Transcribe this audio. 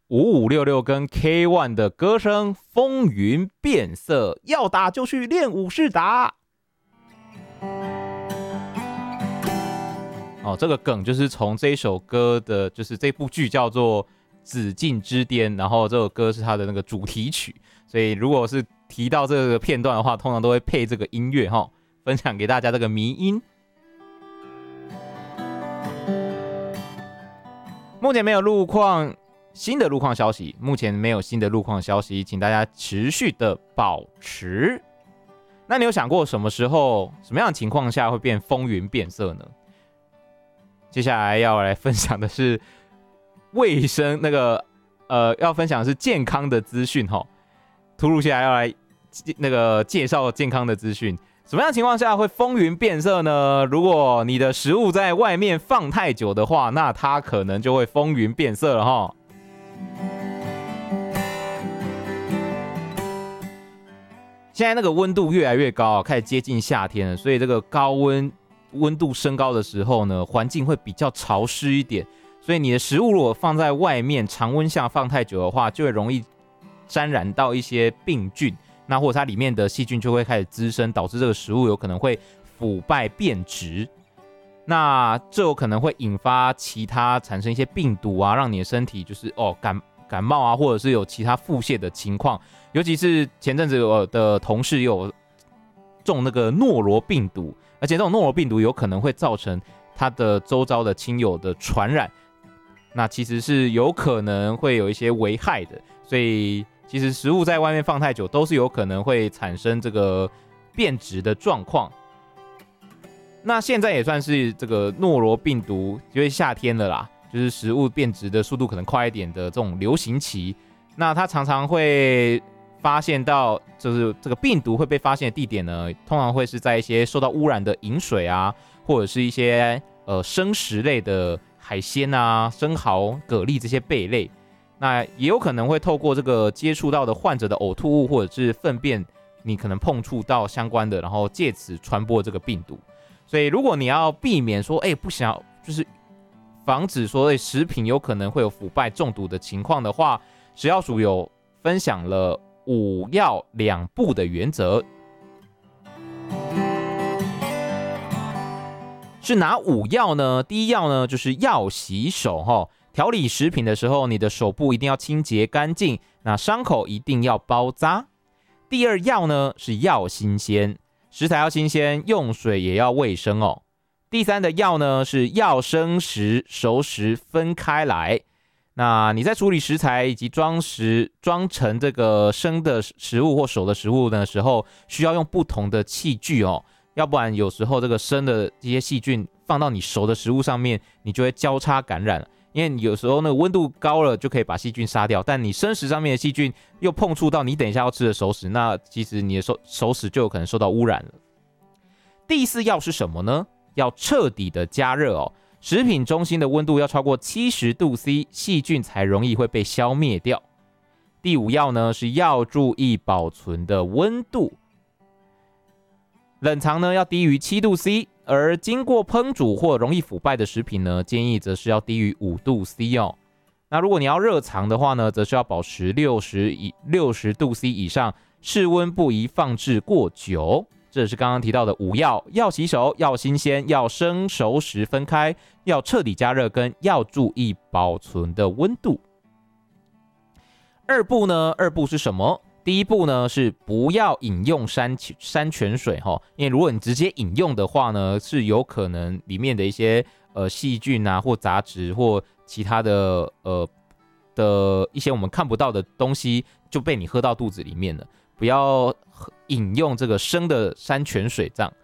5566跟 K1 的歌声风云变色，要打就去练武士打。这个梗就是从这一首歌的，就是这部剧叫做《紫禁之巅》，然后这首歌是它的那个主题曲，所以如果是提到这个片段的话，通常都会配这个音乐分享给大家这个迷音。目前没有新的路况消息，请大家持续的保持。那你有想过什么样的情况下会变风云变色呢？接下来要来分享的是卫生要分享的是健康的资讯突如其来要来介绍健康的资讯。什么样的情况下会风云变色呢？如果你的食物在外面放太久的话，那它可能就会风云变色了现在那个温度越来越高开始接近夏天了，所以这个温度升高的时候呢，环境会比较潮湿一点，所以你的食物如果放在外面常温下放太久的话，就会容易沾染到一些病菌，那或者它里面的细菌就会开始滋生，导致这个食物有可能会腐败变质。那这有可能会引发其他产生一些病毒啊，让你的身体就是感冒啊，或者是有其他腹泻的情况。尤其是前阵子我的同事有中那个诺罗病毒，而且这种诺罗病毒有可能会造成他的周遭的亲友的传染，那其实是有可能会有一些危害的。所以其实食物在外面放太久都是有可能会产生这个变质的状况。那现在也算是这个诺罗病毒，因为夏天了啦，就是食物变质的速度可能快一点的这种流行期。那它常常会发现到，就是这个病毒会被发现的地点呢，通常会是在一些受到污染的饮水啊，或者是一些生食类的海鲜啊、生蚝、蛤蜊这些贝类。那也有可能会透过这个接触到的患者的呕吐物或者是粪便，你可能碰触到相关的，然后借此传播这个病毒。所以如果你要避免说，不想就是防止说食品有可能会有腐败中毒的情况的话，食药署有分享了5要2不的原则。是哪5要呢？第一要呢，就是要洗手调理食品的时候，你的手部一定要清洁干净，那伤口一定要包扎。第二要呢，是要新鲜，食材要新鲜，用水也要卫生第三的要呢，是要生食、熟食分开来。那你在处理食材以及装成这个生的食物或熟的食物的时候，需要用不同的器具要不然有时候这个生的这些细菌放到你熟的食物上面，你就会交叉感染了。因为有时候那个温度高了就可以把细菌杀掉，但你生食上面的细菌又碰触到你等一下要吃的熟食，那其实你的熟食就有可能受到污染了。第4要是什么呢？要彻底的加热食品中心的温度要超过70度 C， 细菌才容易会被消灭掉。第5要呢，是要注意保存的温度，冷藏呢要低于7度 C， 而经过烹煮或容易腐败的食品呢，建议则是要低于5度 C 那如果你要热藏的话呢，则是要保持60度 C 以上，室温不宜放置过久。这是刚刚提到的5要：要洗手，要新鲜，要生熟食分开，要彻底加热，跟要注意保存的温度。2不呢？2不是什么？第一步呢是不要饮用山泉水因为如果你直接饮用的话呢，是有可能里面的一些细菌啊或杂质或其他的一些我们看不到的东西就被你喝到肚子里面了。不要饮用这个生的山泉水这样。